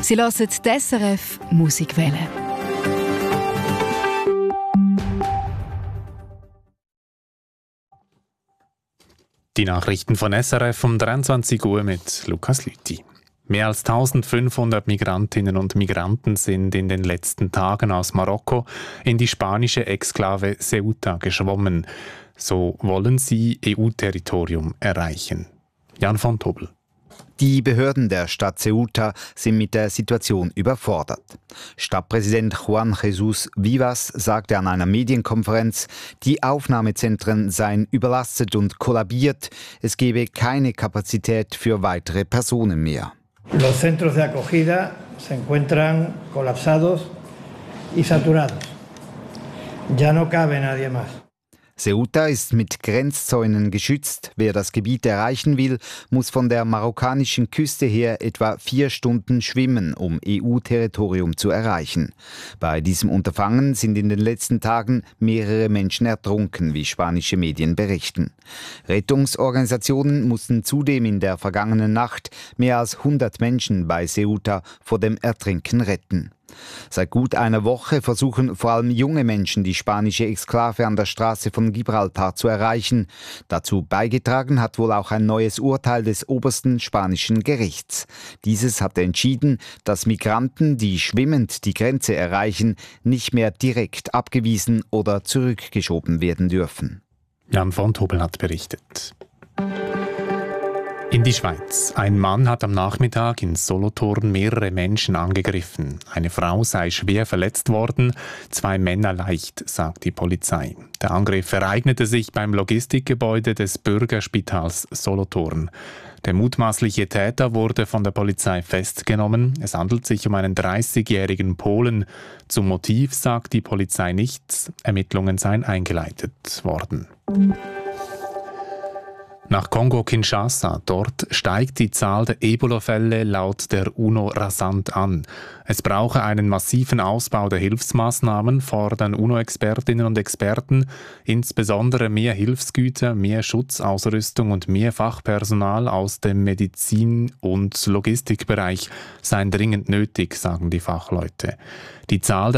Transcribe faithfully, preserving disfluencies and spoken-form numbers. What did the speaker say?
Sie hören die S R F Musikwelle. Die Nachrichten von S R F um dreiundzwanzig Uhr mit Lukas Lüthi. Mehr als eintausendfünfhundert Migrantinnen und Migranten sind in den letzten Tagen aus Marokko in die spanische Exklave Ceuta geschwommen. So wollen sie E U-Territorium erreichen. Jan von Tobel. Die Behörden der Stadt Ceuta sind mit der Situation überfordert. Stadtpräsident Juan Jesus Vivas sagte an einer Medienkonferenz, die Aufnahmezentren seien überlastet und kollabiert, es gebe keine Kapazität für weitere Personen mehr. Los centros de acogida se encuentran colapsados y saturados. Ya no cabe nadie más. Ceuta ist mit Grenzzäunen geschützt. Wer das Gebiet erreichen will, muss von der marokkanischen Küste her etwa vier Stunden schwimmen, um E U-Territorium zu erreichen. Bei diesem Unterfangen sind in den letzten Tagen mehrere Menschen ertrunken, wie spanische Medien berichten. Rettungsorganisationen mussten zudem in der vergangenen Nacht mehr als hundert Menschen bei Ceuta vor dem Ertrinken retten. Seit gut einer Woche versuchen vor allem junge Menschen, die spanische Exklave an der Straße von Gibraltar zu erreichen. Dazu beigetragen hat wohl auch ein neues Urteil des obersten spanischen Gerichts. Dieses hatte entschieden, dass Migranten, die schwimmend die Grenze erreichen, nicht mehr direkt abgewiesen oder zurückgeschoben werden dürfen. Jan von Tobel hat berichtet. In die Schweiz. Ein Mann hat am Nachmittag in Solothurn mehrere Menschen angegriffen. Eine Frau sei schwer verletzt worden, zwei Männer leicht, sagt die Polizei. Der Angriff ereignete sich beim Logistikgebäude des Bürgerspitals Solothurn. Der mutmaßliche Täter wurde von der Polizei festgenommen. Es handelt sich um einen dreißigjährigen Polen. Zum Motiv sagt die Polizei nichts. Ermittlungen seien eingeleitet worden. Nach Kongo-Kinshasa, dort steigt die Zahl der Ebola-Fälle laut der UNO rasant an. Es brauche einen massiven Ausbau der Hilfsmaßnahmen, fordern UNO-Expertinnen und Experten, insbesondere mehr Hilfsgüter, mehr Schutzausrüstung und mehr Fachpersonal aus dem Medizin- und Logistikbereich seien dringend nötig, sagen die Fachleute. Die Zahl der